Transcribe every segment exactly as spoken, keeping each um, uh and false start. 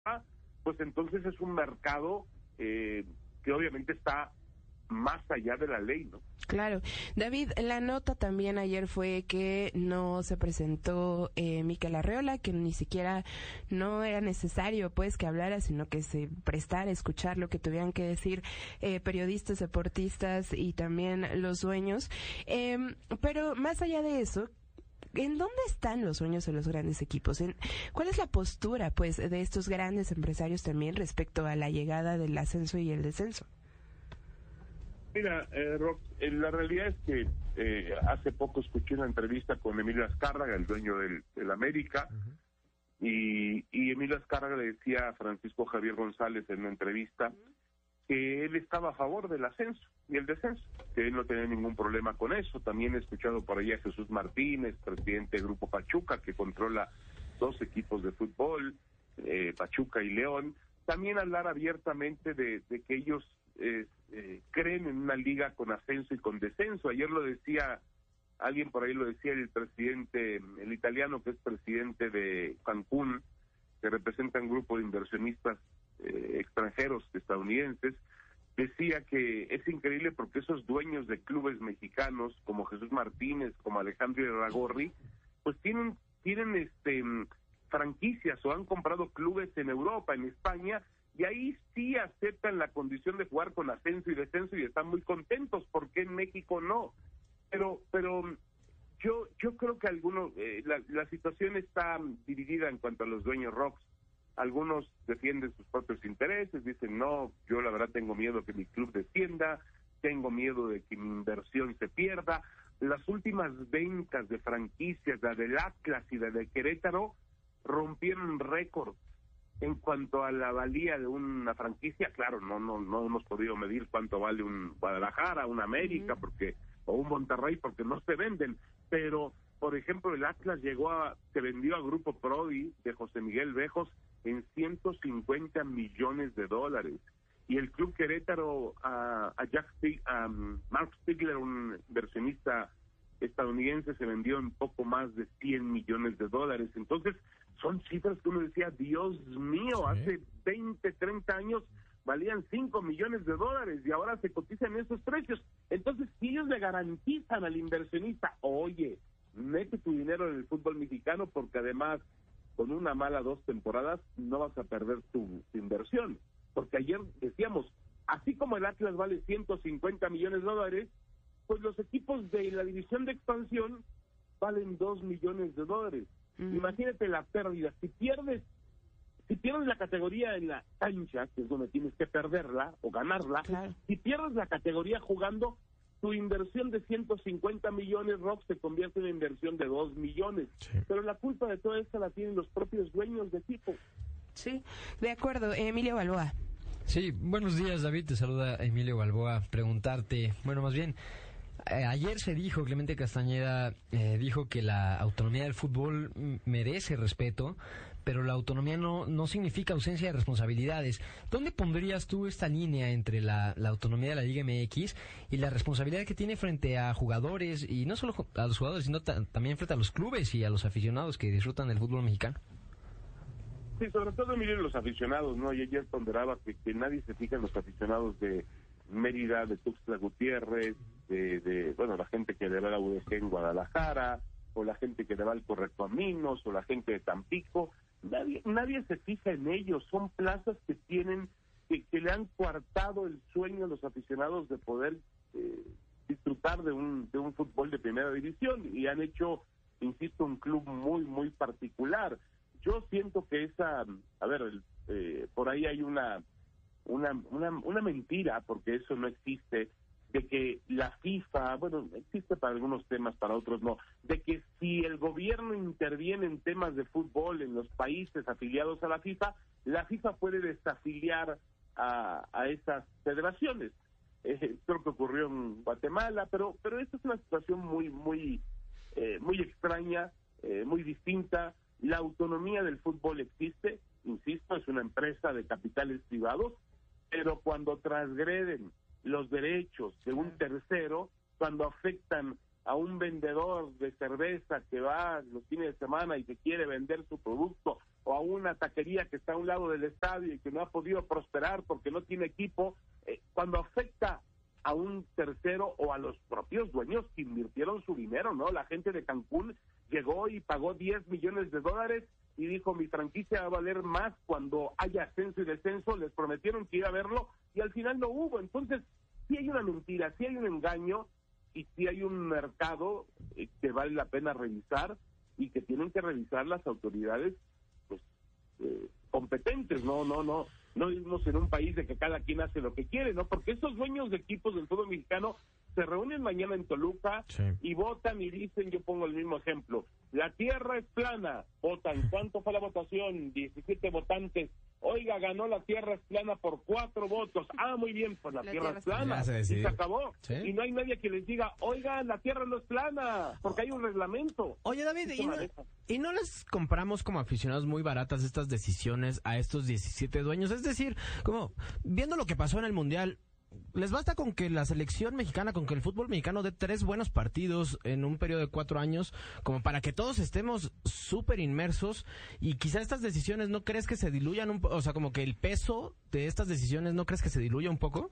pues entonces es un mercado eh, que obviamente está más allá de la ley, ¿no? Claro. David, la nota también ayer fue que no se presentó eh, Mikel Arreola, que ni siquiera no era necesario pues que hablara, sino que se prestara a escuchar lo que tuvieran que decir eh, periodistas, deportistas y también los dueños. Eh, pero más allá de eso, ¿en dónde están los sueños de los grandes equipos? ¿En cuál es la postura pues de estos grandes empresarios también respecto a la llegada del ascenso y el descenso? Mira, eh, Rob, eh, la realidad es que eh, hace poco escuché una entrevista con Emilio Azcárraga, el dueño del, del América, uh-huh. y, y Emilio Azcárraga le decía a Francisco Javier González en una entrevista uh-huh. que él estaba a favor del ascenso y el descenso, que él no tenía ningún problema con eso. También he escuchado por allá a Jesús Martínez, presidente del Grupo Pachuca, que controla dos equipos de fútbol, eh, Pachuca y León, también hablar abiertamente de, de que ellos eh, eh, creen en una liga con ascenso y con descenso. Ayer lo decía, alguien por ahí lo decía, el presidente, el italiano que es presidente de Cancún, que representa un grupo de inversionistas eh, extranjeros estadounidenses, decía que es increíble porque esos dueños de clubes mexicanos, como Jesús Martínez, como Alejandro Irarrágorri, pues tienen, tienen este franquicias o han comprado clubes en Europa, en España, y ahí sí aceptan la condición de jugar con ascenso y descenso y están muy contentos. ¿Por qué en México no? Pero pero yo yo creo que algunos eh, la, la situación está dividida en cuanto a los dueños rocks. Algunos defienden sus propios intereses, dicen no, yo la verdad tengo miedo que mi club descienda, tengo miedo de que mi inversión se pierda. Las últimas ventas de franquicias, la del Atlas y la de Querétaro, rompieron récord. En cuanto a la valía de una franquicia, claro, no no no hemos podido medir cuánto vale un Guadalajara, un América, uh-huh. porque o un Monterrey, porque no se venden, pero, por ejemplo, el Atlas llegó a, se vendió a Grupo Prodi de José Miguel Bejos en ciento cincuenta millones de dólares, y el Club Querétaro a, a Jack Stig, a Mark Stigler, un inversionista estadounidense, se vendió en poco más de cien millones de dólares. Entonces, son cifras que uno decía, Dios mío, sí. Hace veinte, treinta años valían cinco millones de dólares y ahora se cotizan esos precios. Entonces, si ellos le garantizan al inversionista, oye, mete tu dinero en el fútbol mexicano porque además, con una mala dos temporadas, no vas a perder tu, tu inversión. Porque ayer decíamos, así como el Atlas vale ciento cincuenta millones de dólares, pues los equipos de la división de expansión valen dos millones de dólares. Mm. Imagínate la pérdida. Si pierdes, si pierdes la categoría en la cancha, que es donde tienes que perderla o ganarla, claro. Si pierdes la categoría jugando, tu inversión de ciento cincuenta millones, Rock, se convierte en una inversión de dos millones. Sí. Pero la culpa de toda esta la tienen los propios dueños de equipo. Sí, de acuerdo. Emilio Balboa. Sí, buenos días, David. Te saluda Emilio Balboa. Preguntarte, bueno, más bien, Eh, ayer se dijo, Clemente Castañeda eh, dijo que la autonomía del fútbol merece respeto, pero la autonomía no, no significa ausencia de responsabilidades. ¿Dónde pondrías tú esta línea entre la, la autonomía de la Liga M X y la responsabilidad que tiene frente a jugadores, y no solo a los jugadores, sino ta- también frente a los clubes y a los aficionados que disfrutan del fútbol mexicano? Sí, sobre todo miren los aficionados, ¿no? Y ayer ponderaba que, que nadie se fija en los aficionados de Mérida, de Tuxtla Gutiérrez, de, de, bueno, la gente que le va a la U D G en Guadalajara, o la gente que le va al Correcaminos, o la gente de Tampico. Nadie, nadie se fija en ellos. Son plazas que tienen, que, que le han coartado el sueño a los aficionados de poder eh, disfrutar de un, de un fútbol de primera división, y han hecho, insisto, un club muy, muy particular. Yo siento que esa, a ver, el, eh, por ahí hay una Una, una una mentira, porque eso no existe, de que la FIFA, bueno, existe para algunos temas, para otros no, de que si el gobierno interviene en temas de fútbol en los países afiliados a la FIFA, la FIFA puede desafiliar a, a esas federaciones. Eh, creo que ocurrió en Guatemala, pero pero esta es una situación muy muy eh, muy extraña, eh, muy distinta. La autonomía del fútbol existe, insisto, es una empresa de capitales privados, pero cuando transgreden los derechos de un tercero, cuando afectan a un vendedor de cerveza que va los fines de semana y que quiere vender su producto o a una taquería que está a un lado del estadio y que no ha podido prosperar porque no tiene equipo, eh, cuando afecta a un tercero o a los propios dueños que invirtieron su dinero, ¿no? La gente de Cancún llegó y pagó diez millones de dólares y dijo, mi franquicia va a valer más cuando haya ascenso y descenso, les prometieron que iba a verlo y al final no hubo. Entonces, sí hay una mentira, sí hay un engaño y sí hay un mercado eh, que vale la pena revisar y que tienen que revisar las autoridades pues eh, competentes, no, no, no, no vivimos en un país de que cada quien hace lo que quiere, ¿no? Porque esos dueños de equipos del fútbol mexicano se reúnen mañana en Toluca sí. y votan y dicen, yo pongo el mismo ejemplo, la tierra es plana, votan, ¿cuánto fue la votación? diecisiete votantes, oiga, ganó la tierra es plana por cuatro votos, ah, muy bien, pues la, la tierra, tierra es plana, se y se acabó, ¿sí? Y no hay nadie que les diga, oiga, la tierra no es plana, porque hay un reglamento. Oye, David, ¿y no, ¿y no les compramos como aficionados muy baratas estas decisiones a estos diecisiete dueños? Es decir, como viendo lo que pasó en el Mundial, ¿les basta con que la selección mexicana, con que el fútbol mexicano dé tres buenos partidos en un periodo de cuatro años, como para que todos estemos súper inmersos? Y quizá estas decisiones, ¿no crees que se diluyan un poco? O sea, como que el peso de estas decisiones, ¿no crees que se diluya un poco?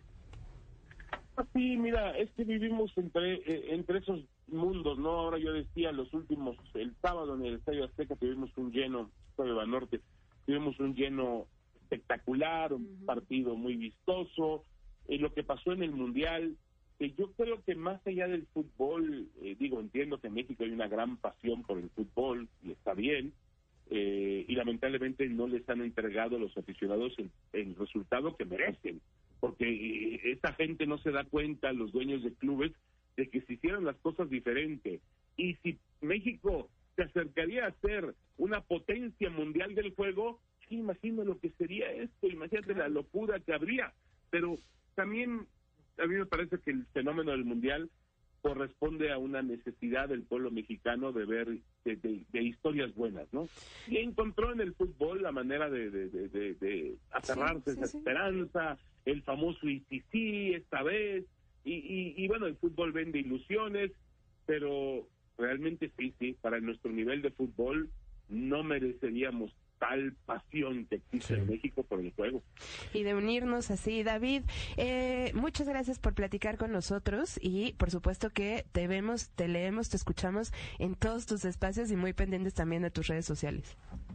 Sí, mira, es que vivimos entre eh, entre esos mundos, ¿no? Ahora yo decía, los últimos, el sábado en el Estadio Azteca tuvimos un lleno, Estadio Banorte, tuvimos un lleno espectacular, un uh-huh. partido muy vistoso. Eh, lo que pasó en el Mundial, eh, yo creo que más allá del fútbol, eh, digo, entiendo que en México hay una gran pasión por el fútbol, y está bien, eh, y lamentablemente no les han entregado a los aficionados el, el resultado que merecen, porque eh, esa gente no se da cuenta, los dueños de clubes, de que si hicieran las cosas diferentes, y si México se acercaría a ser una potencia mundial del juego, sí, imagino lo que sería esto, imagínate la locura que habría, pero también a mí me parece que el fenómeno del Mundial corresponde a una necesidad del pueblo mexicano de ver de, de, de historias buenas, ¿no? Y encontró en el fútbol la manera de, de, de, de, de aferrarse a sí, esa sí, esperanza, sí. el famoso y sí, sí, esta vez, y, y, y bueno, el fútbol vende ilusiones, pero realmente sí, sí, para nuestro nivel de fútbol no mereceríamos tal pasión que existe sí. en México por el juego. Y de unirnos así, David, eh, muchas gracias por platicar con nosotros y por supuesto que te vemos, te leemos, te escuchamos en todos tus espacios y muy pendientes también de tus redes sociales.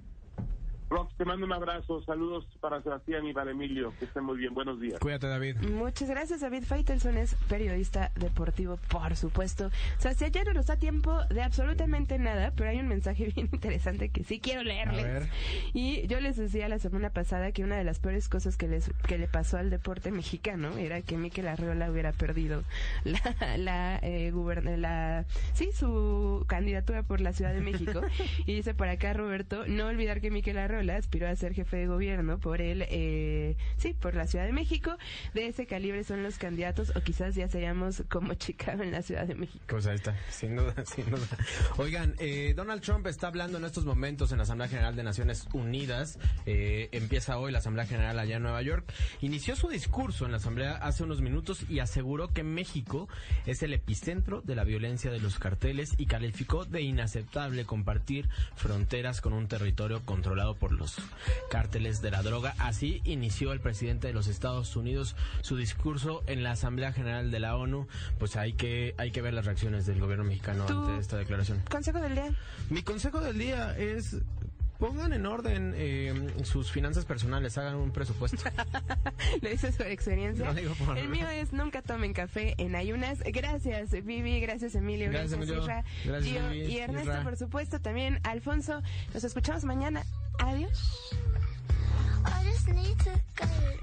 Rox, te mando un abrazo, saludos para Sebastián y para Emilio, que estén muy bien, buenos días. Cuídate, David. Muchas gracias, David Faitelson es periodista deportivo, por supuesto. Sebastián, ya no nos da tiempo de absolutamente nada, pero hay un mensaje bien interesante que sí quiero leerles. A ver. Y yo les decía la semana pasada que una de las peores cosas que les que le pasó al deporte mexicano era que Mikel Arreola hubiera perdido la la, eh, gubern- la sí, su candidatura por la Ciudad de México. Y dice por acá Roberto, no olvidar que Mikel Arreola aspiró a ser jefe de gobierno por el, eh, sí, por la Ciudad de México. De ese calibre son los candidatos, o quizás ya seríamos como Chicago en la Ciudad de México. Pues ahí está, sin duda, sin duda. Oigan, eh, Donald Trump está hablando en estos momentos en la Asamblea General de Naciones Unidas. Eh, empieza hoy la Asamblea General allá en Nueva York. Inició su discurso en la Asamblea hace unos minutos y aseguró que México es el epicentro de la violencia de los carteles y calificó de inaceptable compartir fronteras con un territorio controlado por por los cárteles de la droga. Así inició el presidente de los Estados Unidos su discurso en la Asamblea General de la ONU. Pues hay que hay que ver las reacciones del gobierno mexicano ante esta declaración. ¿Consejo del día? Mi consejo del día es: pongan en orden eh, sus finanzas personales, hagan un presupuesto. ¿Lo dices por experiencia? No digo por... El mío es nunca tomen café en ayunas. Gracias, Vivi, gracias, Emilio, gracias, gracias Isra, gracias, Gio, Vivi, y Ernesto, Isra. por supuesto, también Alfonso. Nos escuchamos mañana. Adiós.